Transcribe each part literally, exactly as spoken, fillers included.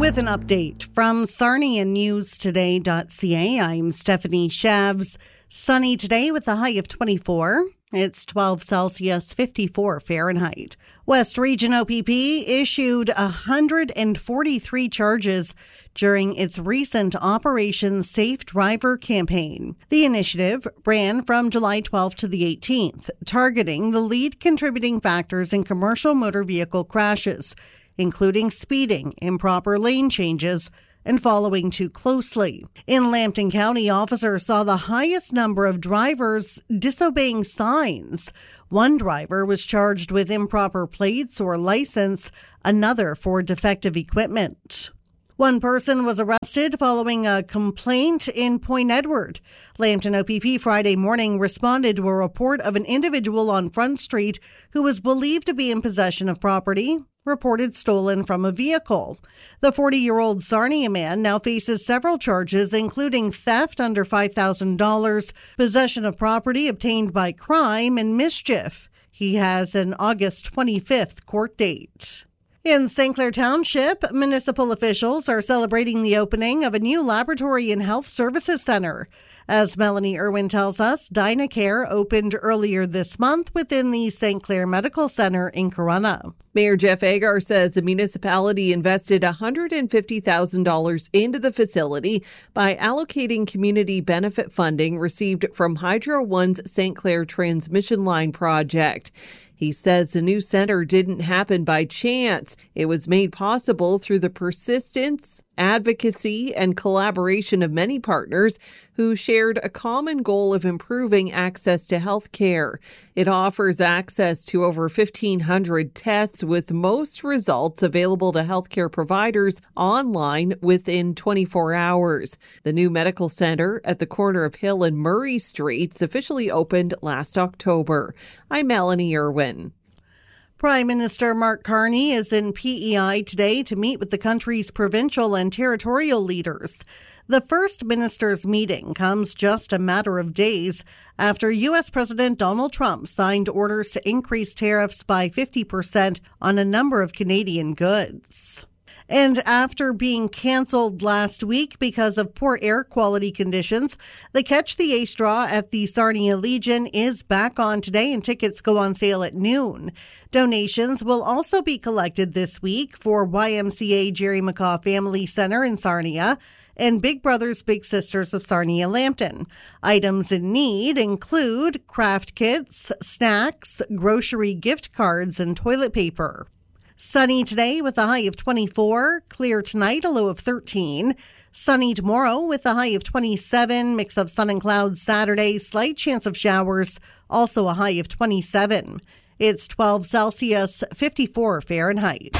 With an update from Sarnia News Today dot C A, I'm Stephanie Shavs. Sunny today with a high of twenty-four. It's twelve Celsius, fifty-four Fahrenheit. West Region O P P issued one hundred forty-three charges during its recent Operation Safe Driver campaign. The initiative ran from July twelfth to the eighteenth, targeting the lead contributing factors in commercial motor vehicle crashes, including speeding, improper lane changes, and following too closely. In Lambton County, officers saw the highest number of drivers disobeying signs. One driver was charged with improper plates or license, another for defective equipment. One person was arrested following a complaint in Point Edward. Lambton O P P Friday morning responded to a report of an individual on Front Street who was believed to be in possession of property reported stolen from a vehicle. The forty-year-old Sarnia man now faces several charges, including theft under five thousand dollars, possession of property obtained by crime, and mischief. He has an August twenty-fifth court date. In Saint Clair Township, municipal officials are celebrating the opening of a new laboratory and health services center. As Melanie Irwin tells us, DynaCare opened earlier this month within the Saint Clair Medical Center in Corunna. Mayor Jeff Agar says the municipality invested one hundred fifty thousand dollars into the facility by allocating community benefit funding received from Hydro One's Saint Clair Transmission Line project. He says the new center didn't happen by chance. It was made possible through the persistence, advocacy, and collaboration of many partners who shared a common goal of improving access to health care. It offers access to over fifteen hundred tests, with most results available to healthcare providers online within twenty-four hours. The new medical center at the corner of Hill and Murray Streets officially opened last October. I'm Melanie Irwin. Prime Minister Mark Carney is in P E I today to meet with the country's provincial and territorial leaders. The First Minister's meeting comes just a matter of days after U S. President Donald Trump signed orders to increase tariffs by fifty percent on a number of Canadian goods. And after being canceled last week because of poor air quality conditions, the Catch the A Straw at the Sarnia Legion is back on today, and tickets go on sale at noon. Donations will also be collected this week for Y M C A Jerry McCaw Family Center in Sarnia and Big Brothers Big Sisters of Sarnia Lambton. Items in need include craft kits, snacks, grocery gift cards, and toilet paper. Sunny today with a high of twenty-four. Clear tonight, a low of thirteen. Sunny tomorrow with a high of twenty-seven. Mix of sun and clouds Saturday. Slight chance of showers, also a high of twenty-seven. It's twelve Celsius, fifty-four Fahrenheit.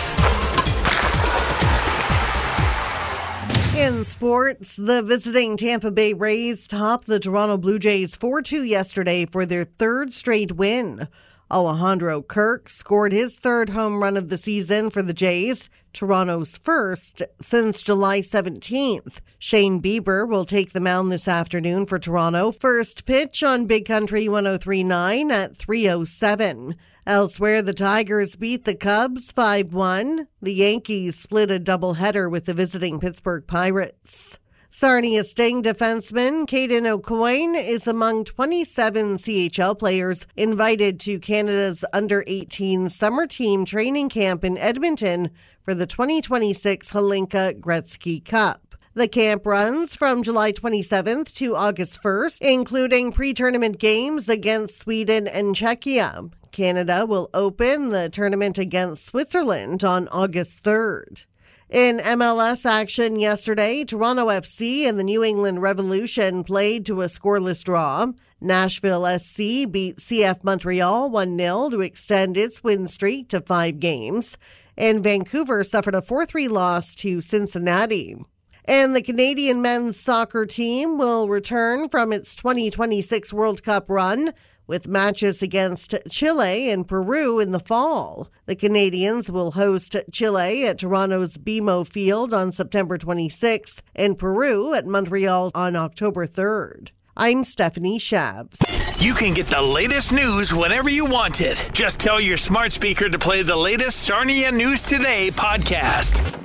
In sports, the visiting Tampa Bay Rays topped the Toronto Blue Jays four two yesterday for their third straight win. Alejandro Kirk scored his third home run of the season for the Jays, Toronto's first since July seventeenth. Shane Bieber will take the mound this afternoon for Toronto. First pitch on Big Country one oh three point nine at three oh seven. Elsewhere, the Tigers beat the Cubs five one. The Yankees split a doubleheader with the visiting Pittsburgh Pirates. Sarnia Sting defenseman Caden O'Coin is among twenty-seven C H L players invited to Canada's under eighteen summer team training camp in Edmonton for the twenty twenty-six Hlinka Gretzky Cup. The camp runs from July twenty-seventh to August first, including pre-tournament games against Sweden and Czechia. Canada will open the tournament against Switzerland on August third. In M L S action yesterday, Toronto F C and the New England Revolution played to a scoreless draw. Nashville S C beat C F Montreal one nil to extend its win streak to five games. And Vancouver suffered a four three loss to Cincinnati. And the Canadian men's soccer team will return from its twenty twenty-six World Cup run with matches against Chile and Peru in the fall. The Canadians will host Chile at Toronto's B M O Field on September twenty-sixth and Peru at Montreal on October third. I'm Stephanie Shavs. You can get the latest news whenever you want it. Just tell your smart speaker to play the latest Sarnia News Today podcast.